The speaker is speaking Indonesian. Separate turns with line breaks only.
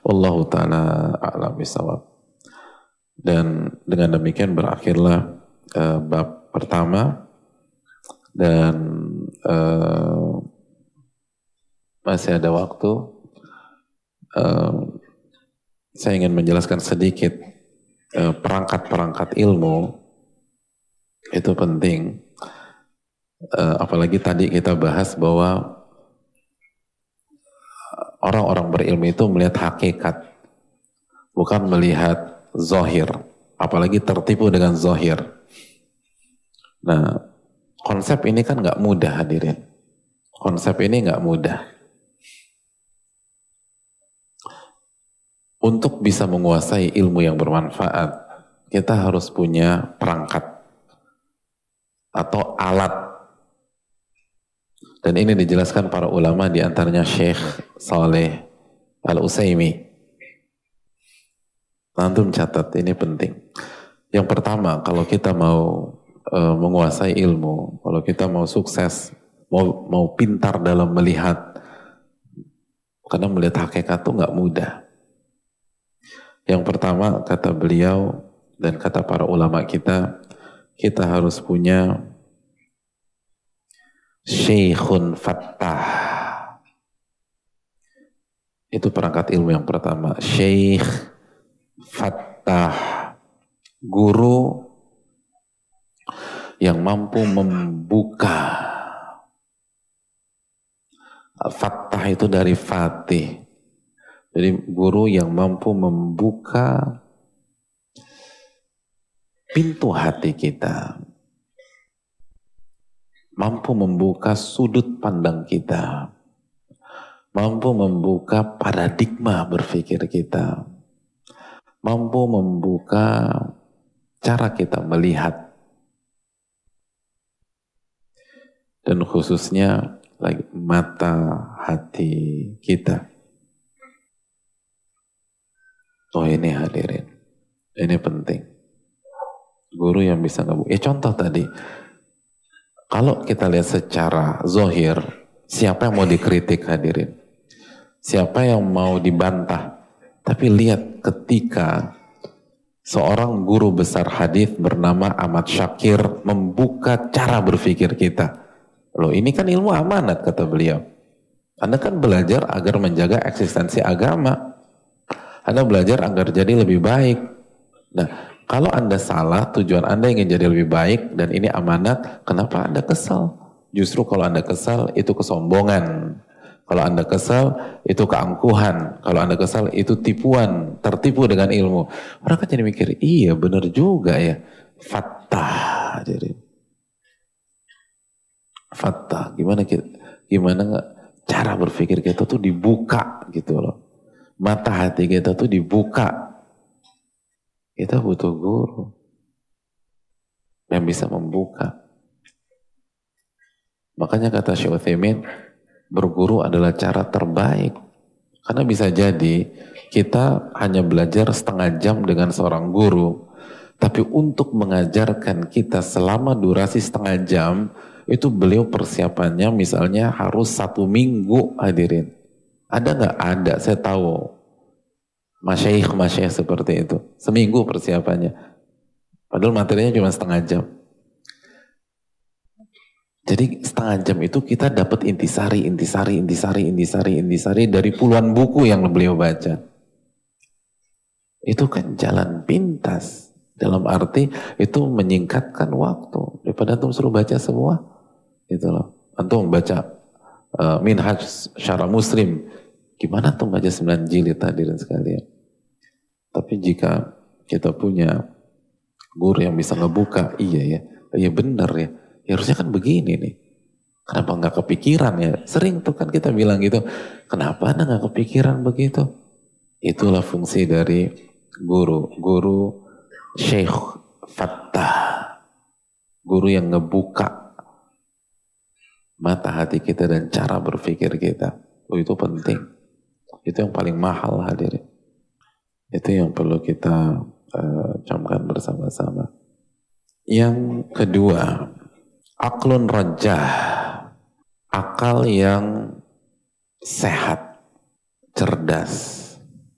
Wallahu ta'ala a'lam bishawab. Dan dengan demikian berakhirlah bab pertama, dan masih ada waktu. Saya ingin menjelaskan sedikit perangkat-perangkat ilmu itu penting. Apalagi tadi kita bahas bahwa orang-orang berilmu itu melihat hakikat, bukan melihat zahir, apalagi tertipu dengan zahir. Nah, konsep ini kan nggak mudah, hadirin. Konsep ini nggak mudah. Untuk bisa menguasai ilmu yang bermanfaat, kita harus punya perangkat atau alat. Dan ini dijelaskan para ulama, di antaranya Syekh Saleh Al-Utsaimin. Antum catat, ini penting. Yang pertama, kalau kita mau menguasai ilmu, kalau kita mau sukses, mau pintar dalam melihat, karena melihat hakikat itu nggak mudah. Yang pertama, kata beliau dan kata para ulama kita harus punya Syekhun Fattah. Itu perangkat ilmu yang pertama, Syekh Fattah, guru yang mampu membuka. Fattah itu dari fatih, jadi guru yang mampu membuka pintu hati kita, mampu membuka sudut pandang kita, mampu membuka paradigma berpikir kita, mampu membuka cara kita melihat, dan khususnya lagi mata hati kita. Oh, ini hadirin, ini penting. Guru yang bisa ngebuka. Contoh tadi, kalau kita lihat secara zahir, siapa yang mau dikritik, hadirin? Siapa yang mau dibantah? Tapi lihat ketika seorang guru besar hadis bernama Ahmad Syakir membuka cara berpikir kita. Loh, ini kan ilmu amanat, kata beliau. Anda kan belajar agar menjaga eksistensi agama. Anda belajar agar jadi lebih baik. Nah, kalau Anda salah, tujuan Anda ingin jadi lebih baik, dan ini amanat, kenapa Anda kesal? Justru kalau Anda kesal, itu kesombongan. Kalau Anda kesal, itu keangkuhan. Kalau Anda kesal, itu tipuan, tertipu dengan ilmu. Orang kan jadi mikir, iya benar juga ya. Fattah. Jadi fattah, gimana cara berpikir kita tuh dibuka gitu loh. Mata hati kita tuh dibuka. Kita butuh guru yang bisa membuka. Makanya kata Syekh Utsaimin, berguru adalah cara terbaik. Karena bisa jadi kita hanya belajar setengah jam dengan seorang guru, tapi untuk mengajarkan kita selama durasi setengah jam, itu beliau persiapannya misalnya harus 1 minggu, hadirin. Ada nggak? Ada, saya tahu. Masyayikh seperti itu. Seminggu persiapannya. Padahal materinya cuma setengah jam. Jadi setengah jam itu kita dapat intisari dari puluhan buku yang beliau baca. Itu kan jalan pintas. Dalam arti itu menyingkatkan waktu. Daripada antum suruh baca semua. Gitu loh. Antum baca Minhaj Syarah Muslim. Gimana tuh baca 9 jilid, hadirin sekalian. Tapi jika kita punya guru yang bisa ngebuka, iya benar ya. Ya harusnya kan begini nih. Kenapa nggak kepikiran ya? Sering tuh kan kita bilang gitu. Kenapa Anda nggak kepikiran begitu? Itulah fungsi dari guru. Guru Syekh Fattah. Guru yang ngebuka mata hati kita dan cara berpikir kita. Oh, itu penting. Itu yang paling mahal, hadirin. Itu yang perlu kita camkan bersama-sama. Yang kedua, aqlun rajah, akal yang sehat, cerdas.